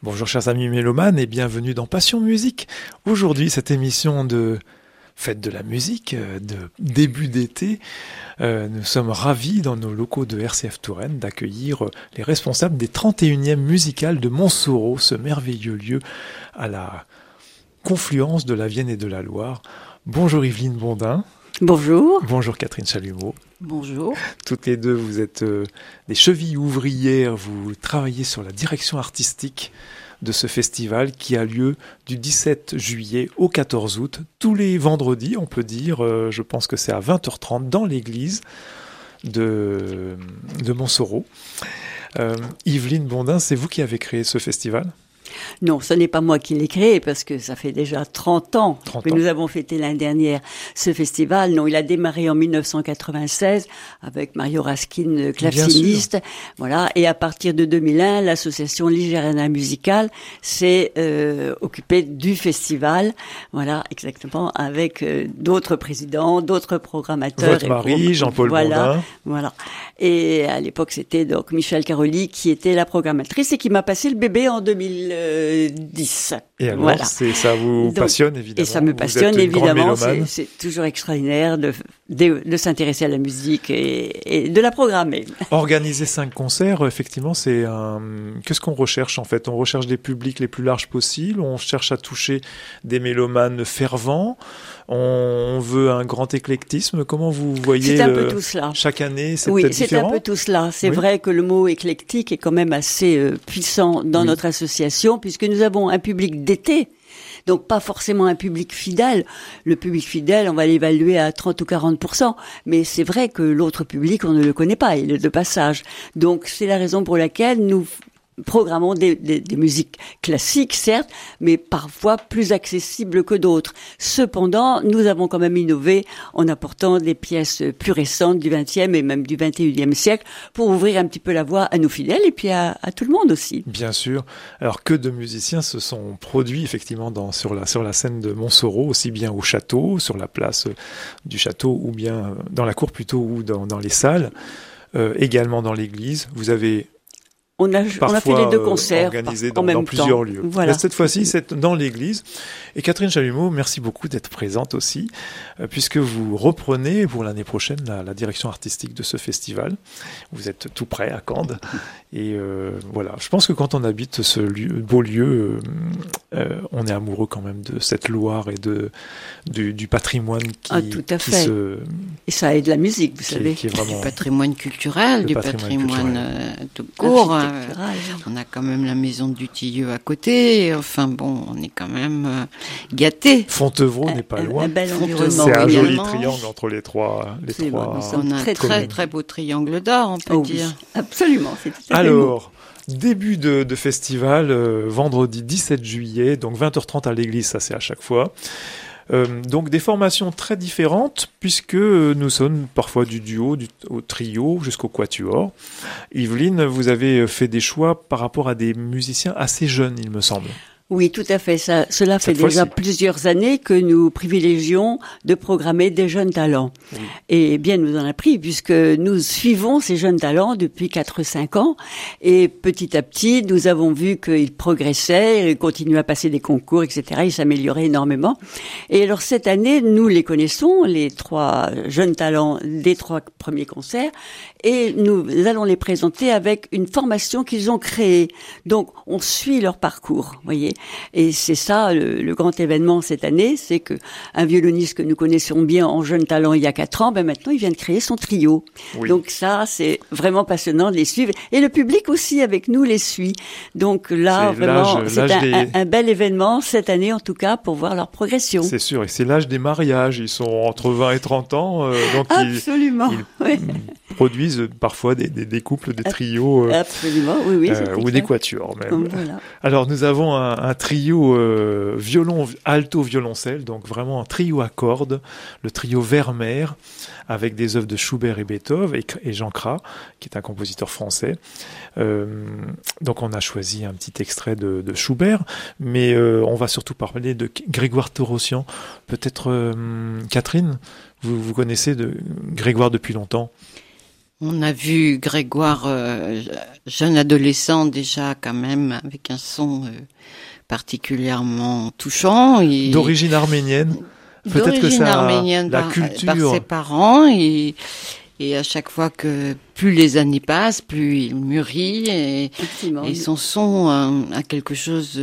Bonjour chers amis mélomanes et bienvenue dans Passion Musique. Aujourd'hui, cette émission de fête de la musique, de début d'été, nous sommes ravis dans nos locaux de RCF Touraine d'accueillir les responsables des 31e musicales de Montsoreau, ce merveilleux lieu à la confluence de la Vienne et de la Loire. Bonjour Yveline Bondin. Bonjour. Bonjour Catherine Chalumeau. Bonjour. Toutes les deux, vous êtes des chevilles ouvrières, vous travaillez sur la direction artistique de ce festival qui a lieu du 17 juillet au 14 août, tous les vendredis, on peut dire, je pense que c'est à 20h30 dans l'église de Montsoreau. Yveline Bondin, c'est vous qui avez créé ce festival ? Non, ce n'est pas moi qui l'ai créé parce que ça fait déjà 30 ans que nous avons fêté l'année dernière ce festival. Non, il a démarré en 1996 avec Mario Raskin, claveciniste. Voilà. Et à partir de 2001, l'association Ligeriana Musicale s'est occupée du festival. Voilà, exactement, avec d'autres présidents, d'autres programmateurs. Votre mari, Jean-Paul Bondin. Voilà. Et à l'époque, c'était donc Michel Caroli qui était la programmatrice et qui m'a passé le bébé en 2010. Et alors, voilà. Ça vous passionne évidemment. Et ça me passionne évidemment. C'est toujours extraordinaire de s'intéresser à la musique et de la programmer. Organiser 5 concerts, effectivement, c'est qu'est-ce qu'on recherche en fait ? On recherche des publics les plus larges possibles. On cherche à toucher des mélomanes fervents. On veut un grand éclectisme. Comment vous voyez c'est un peu tout cela. Chaque année, c'est oui, peut-être c'est différent. un peu tout cela. C'est vrai que le mot éclectique est quand même assez puissant dans notre association, puisque nous avons un public d'été. Donc pas forcément un public fidèle. Le public fidèle, on va l'évaluer à 30 ou 40%. Mais c'est vrai que l'autre public, on ne le connaît pas. Il est de passage. Donc c'est la raison pour laquelle nous programmons des musiques classiques, certes, mais parfois plus accessibles que d'autres. Cependant, nous avons quand même innové en apportant des pièces plus récentes du XXe et même du XXIe siècle pour ouvrir un petit peu la voie à nos fidèles et puis à tout le monde aussi. Bien sûr. Alors que de musiciens se sont produits effectivement sur la scène de Montsoreau, aussi bien au château, sur la place du château, ou bien dans la cour plutôt, ou dans les salles, également dans l'église. Vous avez on a fait les deux concerts organisés en même dans plusieurs lieux. Voilà. Mais cette fois-ci, c'est dans l'église. Et Catherine Chalumeau, merci beaucoup d'être présente aussi, puisque vous reprenez pour l'année prochaine la direction artistique de ce festival. Vous êtes tout près à Cande. Et voilà, je pense que quand on habite ce beau lieu, on est amoureux quand même de cette Loire et du patrimoine qui, tout à fait. Et ça aide la musique, vous savez. Qui est vraiment du patrimoine culturel, du patrimoine tout court. On a quand même la maison du Tilleux à côté. Enfin bon, on est quand même gâtés. Fontevraud n'est pas loin. Un bel environnement. C'est un joli triangle entre les trois. On a un très beau triangle d'or, on peut dire. Oui, absolument. Alors, début de festival, vendredi 17 juillet, donc 20h30 à l'église, ça c'est à chaque fois. Donc des formations très différentes puisque nous sommes parfois du duo, au trio jusqu'au quatuor. Yveline, vous avez fait des choix par rapport à des musiciens assez jeunes, il me semble. Oui, tout à fait. Cela fait déjà plusieurs années que nous privilégions de programmer des jeunes talents. Oui. Et bien nous en a pris puisque nous suivons ces jeunes talents depuis 4-5 ans et petit à petit nous avons vu qu'ils progressaient, ils continuaient à passer des concours, etc. Ils s'amélioraient énormément. Et alors cette année, nous les connaissons, les 3 jeunes talents des 3 premiers concerts et nous allons les présenter avec une formation qu'ils ont créée. Donc on suit leur parcours, voyez. Et c'est ça le grand événement cette année, c'est que un violoniste que nous connaissions bien en jeune talent il y a 4 ans, maintenant il vient de créer son trio. Oui. Donc ça, c'est vraiment passionnant de les suivre. Et le public aussi avec nous les suit. Donc là, vraiment, c'est un bel événement cette année en tout cas pour voir leur progression. C'est sûr, et c'est l'âge des mariages. Ils sont entre 20 et 30 ans, donc absolument. Ils produisent parfois des couples, des trios. Absolument, oui, ou des quatuors même. Voilà. Alors nous avons un trio violon, alto, violoncelle, donc vraiment un trio à cordes, le trio Vermeer, avec des œuvres de Schubert et Beethoven, et Jean Cras, qui est un compositeur français. Donc on a choisi un petit extrait de Schubert, mais on va surtout parler de Grégoire Torossian. Peut-être Catherine, vous connaissez de Grégoire depuis longtemps ? On a vu Grégoire, jeune adolescent déjà quand même, avec un son particulièrement touchant. D'origine arménienne. Peut-être que ça, arménienne la par culture. Ses parents et à chaque fois que plus les années passent, plus il mûrit et son son a quelque chose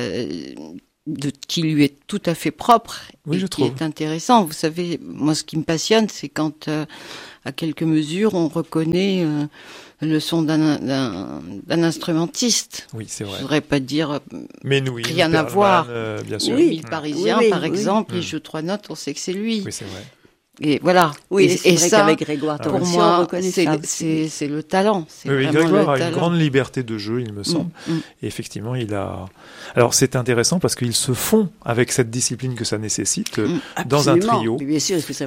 qui lui est tout à fait propre et qui est intéressant. Vous savez, moi ce qui me passionne, c'est quand à quelques mesures on reconnaît le son d'un instrumentiste. Oui, c'est vrai. Je voudrais pas dire Menuhin, rien à voir. Bien sûr. Oui, le Parisien, par exemple, il joue 3 notes, on sait que c'est lui. Oui, c'est vrai. Et voilà. Oui, et c'est ça, vrai qu'avec Grégoire, pour moi, c'est le talent. Oui, Grégoire a une grande liberté de jeu, il me semble. Et effectivement, il a. Alors, c'est intéressant parce qu'ils se font avec cette discipline que ça nécessite dans un trio. Bien sûr, parce que ça